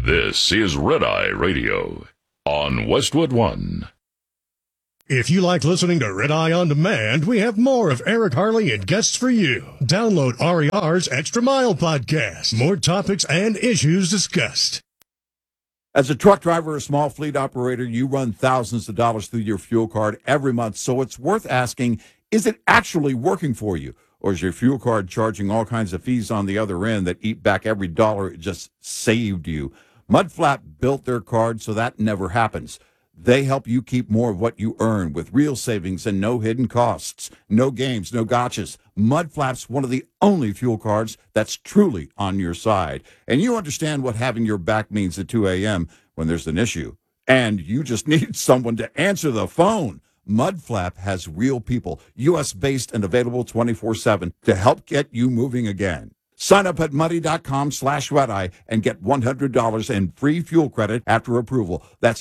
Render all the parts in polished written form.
This is Red Eye Radio on Westwood One. If you like listening to Red Eye On Demand, we have more of Eric Harley and guests for you. Download RER's Extra Mile podcast. More topics and issues discussed. As a truck driver or small fleet operator, you run thousands of dollars through your fuel card every month, so it's worth asking, is it actually working for you? Or is your fuel card charging all kinds of fees on the other end that eat back every dollar it just saved you? Mudflap built their card so that never happens. They help you keep more of what you earn with real savings and no hidden costs, no games, no gotchas. Mudflap's one of the only fuel cards that's truly on your side. And you understand what having your back means at 2 a.m. when there's an issue. And you just need someone to answer the phone. Mudflap has real people, U.S.-based and available 24/7 to help get you moving again. Sign up at muddy.com/redeye and get $100 in free fuel credit after approval. That's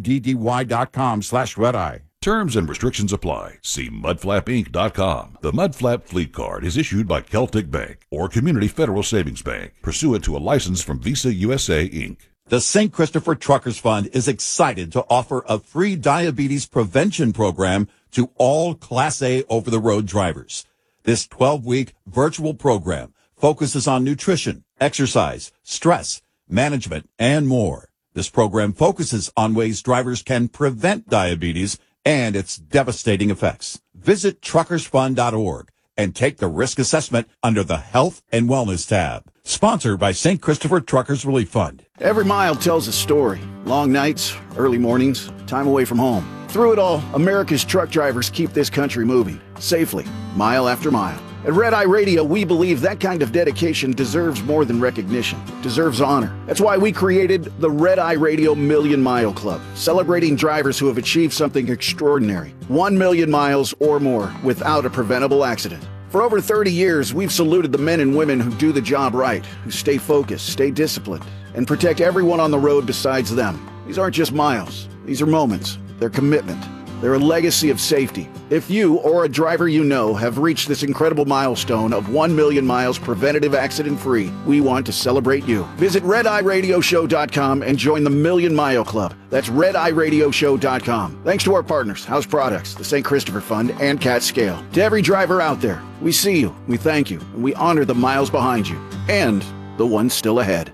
MUDDY.com/redeye. Terms and restrictions apply. See mudflapinc.com. The Mudflap Fleet Card is issued by Celtic Bank or Community Federal Savings Bank, pursuant to a license from Visa USA, Inc. The St. Christopher Truckers Fund is excited to offer a free diabetes prevention program to all Class A over-the-road drivers. This 12-week virtual program focuses on nutrition, exercise, stress, management, and more. This program focuses on ways drivers can prevent diabetes and its devastating effects. Visit truckersfund.org and take the risk assessment under the Health and Wellness tab. Sponsored by St. Christopher Truckers Relief Fund. Every mile tells a story. Long nights, early mornings, time away from home. Through it all, America's truck drivers keep this country moving, safely, mile after mile. At Red Eye Radio, we believe that kind of dedication deserves more than recognition, deserves honor. That's why we created the Red Eye Radio Million Mile Club, celebrating drivers who have achieved something extraordinary. 1 million miles or more without a preventable accident. For over 30 years, we've saluted the men and women who do the job right, who stay focused, stay disciplined, and protect everyone on the road besides them. These aren't just miles. These are moments. They're commitment. They're a legacy of safety. If you or a driver you know have reached this incredible milestone of 1 million miles preventative accident-free, we want to celebrate you. Visit RedEyeRadioShow.com and join the Million Mile Club. That's RedEyeRadioShow.com. Thanks to our partners, House Products, the St. Christopher Fund, and Cat Scale. To every driver out there, we see you, we thank you, and we honor the miles behind you, and the ones still ahead.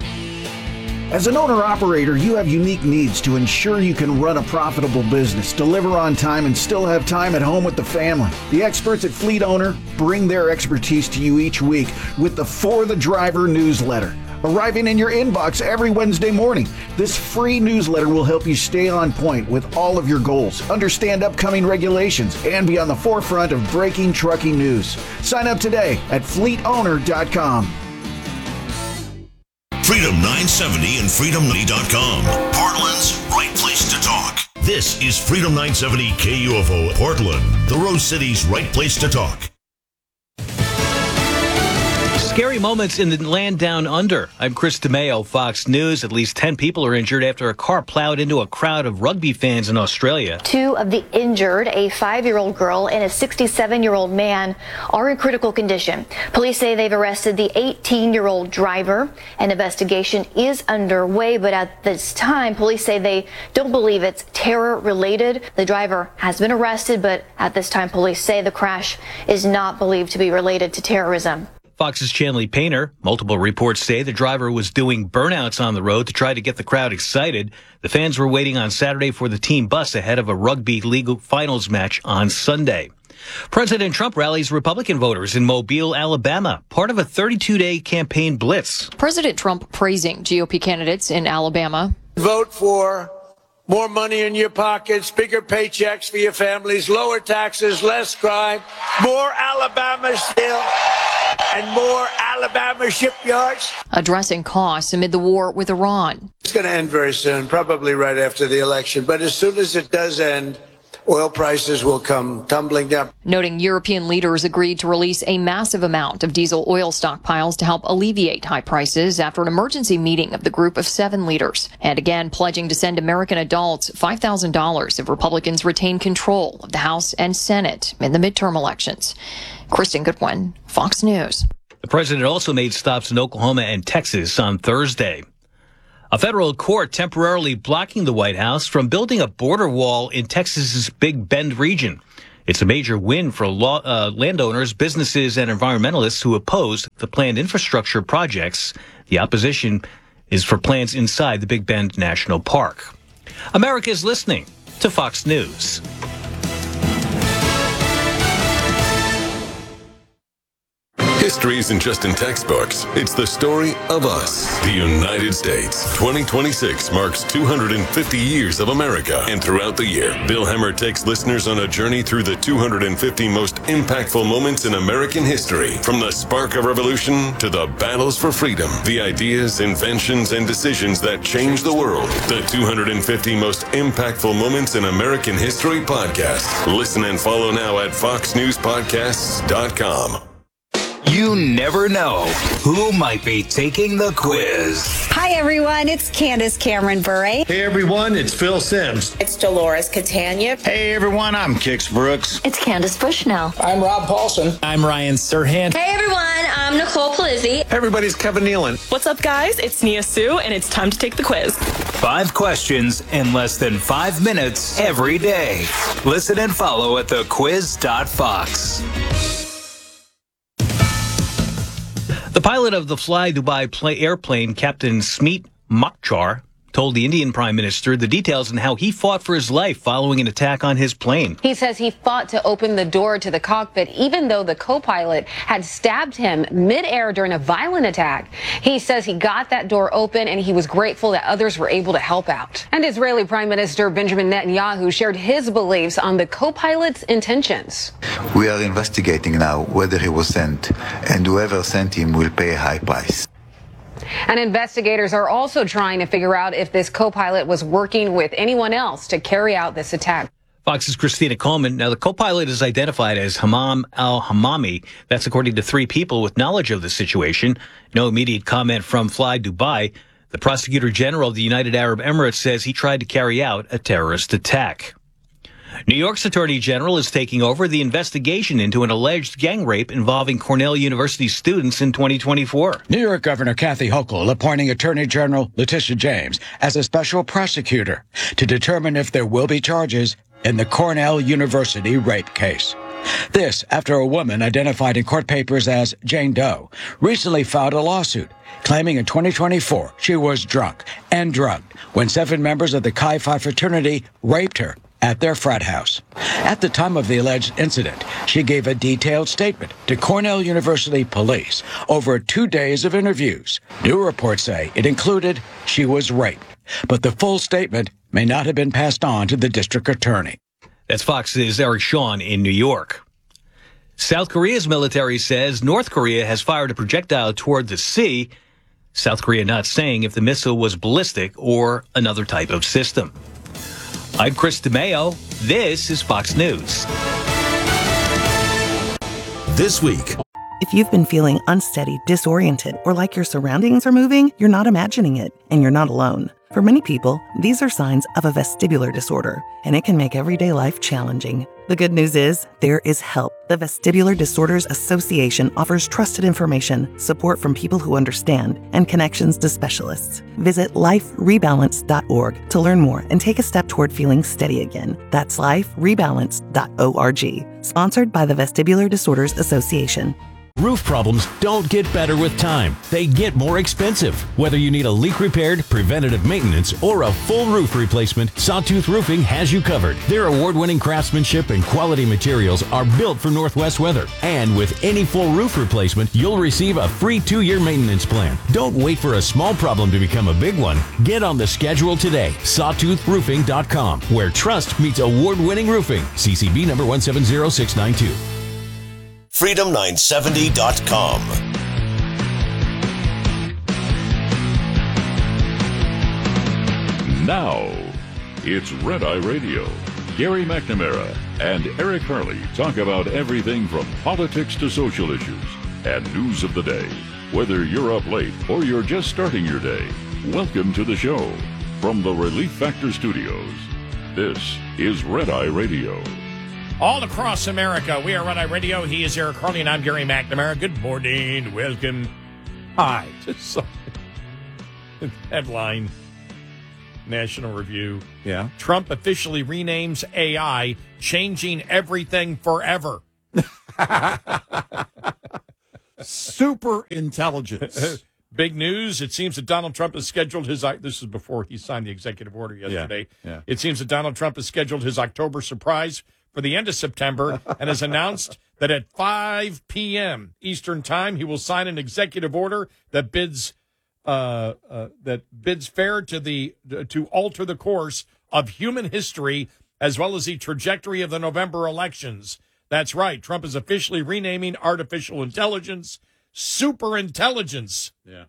As an owner-operator, you have unique needs to ensure you can run a profitable business, deliver on time, and still have time at home with the family. The experts at Fleet Owner bring their expertise to you each week with the For the Driver newsletter, arriving in your inbox every Wednesday morning. This free newsletter will help you stay on point with all of your goals, understand upcoming regulations, and be on the forefront of breaking trucking news. Sign up today at fleetowner.com. Freedom 970 and freedom90.com. Portland's right place to talk. This is Freedom 970 KUFO Portland, the Rose City's right place to talk. Scary moments in the land down under. I'm Chris DeMeo, Fox News. At least 10 people are injured after a car plowed into a crowd of rugby fans in Australia. 2 of the injured, a 5-year-old girl and a 67-year-old man, are in critical condition. Police say they've arrested the 18-year-old driver. An investigation is underway, but at this time, police say they don't believe it's terror-related. The driver has been arrested, but at this time, police say the crash is not believed to be related to terrorism. Fox's Chanley Painter. Multiple reports say the driver was doing burnouts on the road to try to get the crowd excited. The fans were waiting on Saturday for the team bus ahead of a rugby league finals match on Sunday. President Trump rallies Republican voters in Mobile, Alabama, part of a 32-day campaign blitz. President Trump praising GOP candidates in Alabama. Vote for more money in your pockets, bigger paychecks for your families, lower taxes, less crime, more Alabama still, and more Alabama shipyards. Addressing costs amid the war with Iran. It's going to end very soon, probably right after the election. But as soon as it does end, oil prices will come tumbling down. Noting European leaders agreed to release a massive amount of diesel oil stockpiles to help alleviate high prices after an emergency meeting of the group of 7 leaders. And again, pledging to send American adults $5,000 if Republicans retain control of the House and Senate in the midterm elections. Kristen Goodwin, Fox News. The president also made stops in Oklahoma and Texas on Thursday. A federal court temporarily blocking the White House from building a border wall in Texas's Big Bend region. It's a major win for landowners, businesses, and environmentalists who oppose the planned infrastructure projects. The opposition is for plans inside the Big Bend National Park. America is listening to Fox News. History isn't just in textbooks. It's the story of us, the United States. 2026 marks 250 years of America. And throughout the year, Bill Hemmer takes listeners on a journey through the 250 most impactful moments in American history. From the spark of revolution to the battles for freedom, the ideas, inventions, and decisions that changed the world. The 250 most impactful moments in American history podcast. Listen and follow now at foxnewspodcasts.com. You never know who might be taking the quiz. Hi, everyone. It's Candace Cameron Bure. Hey, everyone. It's Phil Sims. It's Dolores Catania. Hey, everyone. I'm Kix Brooks. It's Candace Bushnell. I'm Rob Paulson. I'm Ryan Serhant. Hey, everyone. I'm Nicole Palizzi. Hey, everybody's Kevin Nealon. What's up, guys? It's Nia Sue, and it's time to take the quiz. 5 questions in less than 5 minutes every day. Listen and follow at thequiz.fox. The pilot of the Fly Dubai airplane, Captain Smeet Mokhtar, told the Indian Prime Minister the details on how he fought for his life following an attack on his plane. He says he fought to open the door to the cockpit even though the co-pilot had stabbed him mid-air during a violent attack. He says he got that door open and he was grateful that others were able to help out. And Israeli Prime Minister Benjamin Netanyahu shared his beliefs on the co-pilot's intentions. We are investigating now whether he was sent, and whoever sent him will pay a high price. And investigators are also trying to figure out if this co-pilot was working with anyone else to carry out this attack. Fox's Christina Coleman. Now, the co-pilot is identified as Hammam al-Hammami. That's according to 3 people with knowledge of the situation. No immediate comment from Fly Dubai. The Prosecutor General of the United Arab Emirates says he tried to carry out a terrorist attack. New York's Attorney General is taking over the investigation into an alleged gang rape involving Cornell University students in 2024. New York Governor Kathy Hochul appointing Attorney General Letitia James as a special prosecutor to determine if there will be charges in the Cornell University rape case. This after a woman identified in court papers as Jane Doe recently filed a lawsuit claiming in 2024 she was drunk and drugged when 7 members of the Chi Phi fraternity raped her at their frat house. At the time of the alleged incident, she gave a detailed statement to Cornell University police over 2 days of interviews. New reports say it included she was raped, but the full statement may not have been passed on to the district attorney. That's Fox's Eric Shawn in New York. South Korea's military says North Korea has fired a projectile toward the sea. South Korea not saying if the missile was ballistic or another type of system. I'm Chris DeMeo. This is Fox News. This week. If you've been feeling unsteady, disoriented, or like your surroundings are moving, you're not imagining it, and you're not alone. For many people, these are signs of a vestibular disorder, and it can make everyday life challenging. The good news is, there is help. The Vestibular Disorders Association offers trusted information, support from people who understand, and connections to specialists. Visit liferebalance.org to learn more and take a step toward feeling steady again. That's liferebalance.org. Sponsored by the Vestibular Disorders Association. Roof problems don't get better with time. They get more expensive. Whether you need a leak repaired, preventative maintenance, or a full roof replacement, Sawtooth Roofing has you covered. Their award-winning craftsmanship and quality materials are built for Northwest weather. And with any full roof replacement, you'll receive a free 2-year maintenance plan. Don't wait for a small problem to become a big one. Get on the schedule today. SawtoothRoofing.com, where trust meets award-winning roofing. CCB number 170692. Freedom970.com. Now, it's Red Eye Radio. Gary McNamara and Eric Harley talk about everything from politics to social issues and news of the day. Whether you're up late or you're just starting your day, welcome to the show. From the Relief Factor Studios, this is Red Eye Radio. All across America, we are Red Eye Radio. He is Eric Harley, and I'm Gary McNamara. Good morning. Welcome. Hi. Headline. National Review. Yeah. Trump officially renames AI, changing everything forever. Super intelligence. Big news. It seems that Donald Trump has scheduled his... This is before he signed the executive order yesterday. Yeah. It seems that Donald Trump has scheduled his October surprise for the end of September and has announced that at 5 p.m. Eastern Time, he will sign an executive order that bids fair to alter the course of human history as well as the trajectory of the November elections. That's right. Trump is officially renaming artificial intelligence superintelligence. Yeah.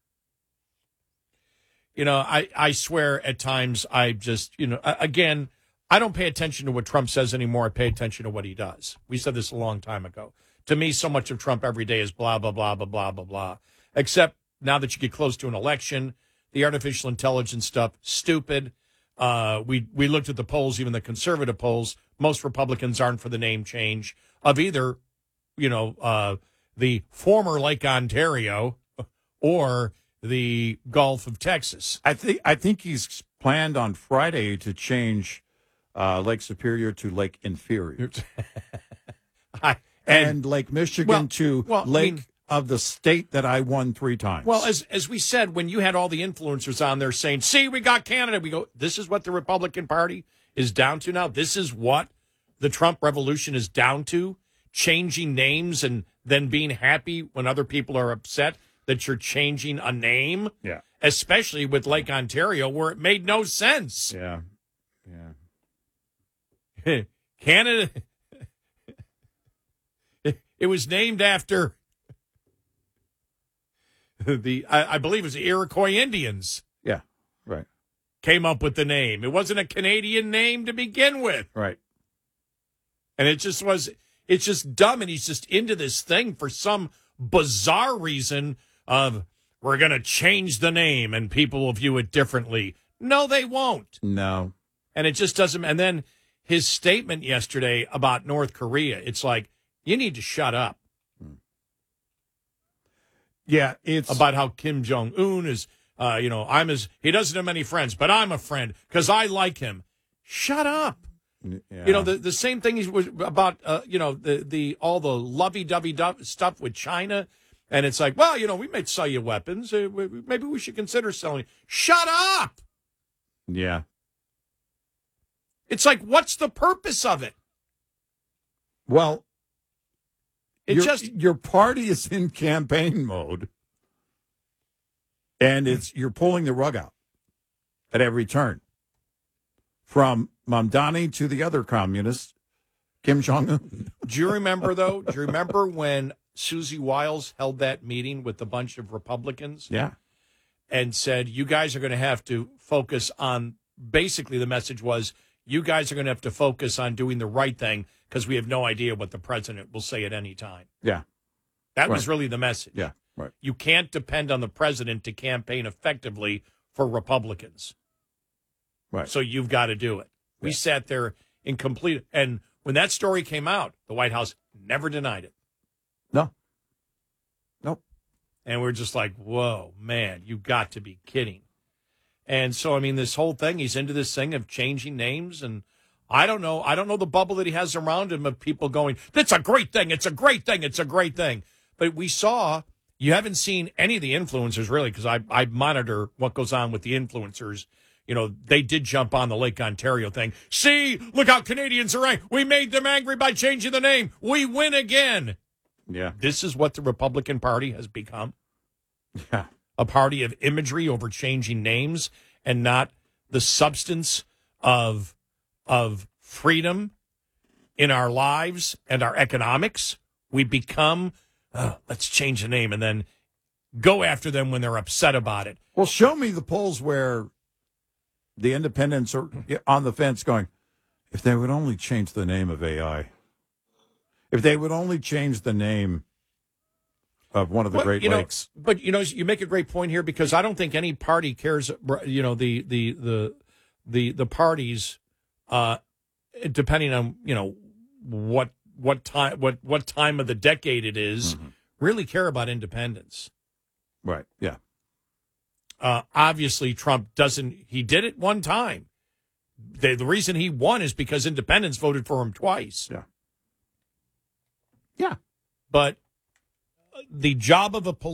You know, I swear at times I just, again, I don't pay attention to what Trump says anymore. I pay attention to what he does. We said this a long time ago. To me, so much of Trump every day is blah, blah, blah, blah, blah, blah, blah. Except now that you get close to an election, the artificial intelligence stuff, stupid. We looked at the polls, even the conservative polls. Most Republicans aren't for the name change of either, the former Lake Ontario or the Gulf of Texas. I think he's planned on Friday to change Lake Superior to Lake Inferior. and Lake Michigan to Lake of the state that I won 3 times. Well, as we said, when you had all the influencers on there saying, see, we got Canada, we go, this is what the Republican Party is down to now. This is what the Trump revolution is down to, changing names and then being happy when other people are upset that you're changing a name. Yeah. Especially with Lake Ontario, where it made no sense. Yeah. Canada, it was named after I believe it was the Iroquois Indians. Yeah, right. Came up with the name. It wasn't a Canadian name to begin with. Right. And it's just dumb, and he's just into this thing for some bizarre reason of, we're going to change the name and people will view it differently. No, they won't. No. And it just doesn't. And then his statement yesterday about North Korea, it's like, you need to shut up. Yeah, it's about how Kim Jong-un is, he doesn't have many friends, but I'm a friend because I like him. Shut up. Yeah. The same thing was about, all the lovey-dovey stuff with China. And it's like, well, we may sell you weapons. Maybe we should consider selling. Shut up. Yeah. It's like, what's the purpose of it? Well, your party is in campaign mode, and you're pulling the rug out at every turn. From Mamdani to the other communist, Kim Jong-un. Do you remember, though? Do you remember when Susie Wiles held that meeting with a bunch of Republicans? Yeah. And said, you guys are going to have to focus on, basically the message was, you guys are going to have to focus on doing the right thing because we have no idea what the president will say at any time. Yeah. That was really the message. Yeah, right. You can't depend on the president to campaign effectively for Republicans. Right. So you've got to do it. Yeah. We sat there in complete, and when that story came out, the White House never denied it. No. Nope. And we're just like, whoa, man, you got to be kidding. And so, this whole thing, he's into this thing of changing names, and I don't know the bubble that he has around him of people going, that's a great thing, it's a great thing, it's a great thing. But you haven't seen any of the influencers, really, because I monitor what goes on with the influencers. They did jump on the Lake Ontario thing. See, look how Canadians are angry. We made them angry by changing the name. We win again. Yeah. This is what the Republican Party has become. Yeah. A party of imagery over changing names and not the substance of freedom in our lives and our economics. We become, let's change the name and then go after them when they're upset about it. Well, show me the polls where the independents are on the fence going, if they would only change the name of AI, if they would only change the name of one of the Great Lakes. But, you make a great point here because I don't think any party cares, the parties, depending on, what time of the decade it is, really care about independence. Right. Yeah. obviously Trump doesn't. He did it one time. The reason he won is because independents voted for him twice. Yeah. Yeah. But the job of a